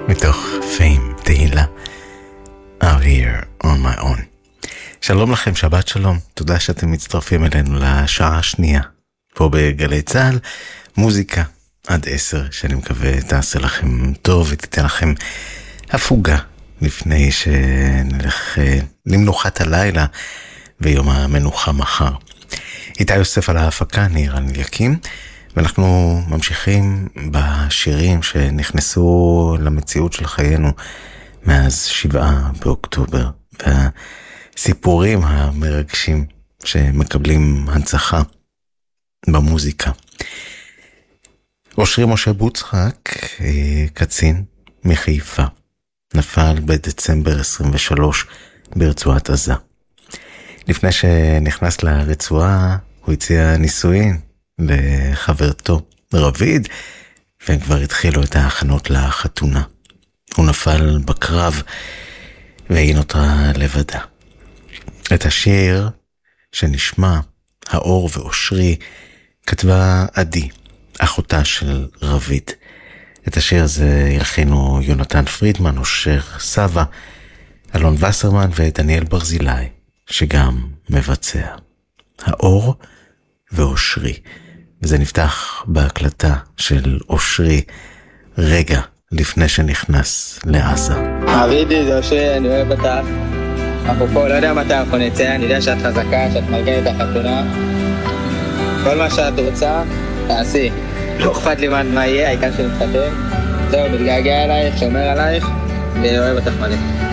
מתוך פיים, תהילה, Out Here On My Own. שלום לכם, שבת שלום, תודה שאתם מצטרפים אלינו לשעה השנייה פה בגלי צהל, מוזיקה עד 10, שאני מקווה תעשה לכם טוב ותיתן לכם הפוגה לפני שנלך למנוחת הלילה ויום המנוחה מחר. איתי יוסף על ההפקה, ניר אליקים, ואנחנו ממשיכים בשירים שנכנסו למציאות של חיינו מאז 7 באוקטובר, והסיפורים המרגשים שמקבלים הנצחה במוזיקה. אושרי משה בוצחק, קצין מחיפה, נפל בדצמבר 23 ברצועת עזה. לפני שנכנס לרצועה הוא הציע נישואין לחברתו רביד, והם כבר התחילו את ההכנות לחתונה. הוא נפל בקרב והיא נותרה לבדה. את השיר שנשמע, האור ואושרי, כתבה עדי, אחותה של רביד. את השיר הזה ילחינו יונתן פרידמן, אושר סבא, אלון וסרמן ודניאל ברזילי, שגם מבצע. האור ואושרי. וזה נפתח בהקלטה של אושרי רגע לפני שנכנס לעזה. רבידי, זה אושרי, אני אוהב אותך. אנחנו פה, לא יודע מתי אנחנו נצא, אני יודע שאת חזקה, שאת מרגנת את החתונה. כל מה שאת רוצה, תעשי. לא אכפת לי מה יהיה, העיקר שנתחתן. זהו, מתגעגע אלייך, שומר עלייך, ואוהב אותך מלא.